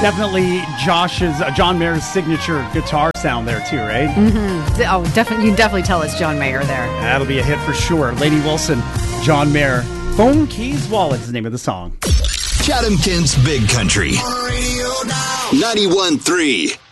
Definitely John Mayer's signature guitar sound there too, right? Mm-hmm. Oh, definitely. You can definitely tell it's John Mayer there. That'll be a hit for sure. Lady Wilson, John Mayer. Phone Keys Wallet is the name of the song. Chatham Kent's Big Country. 91.3.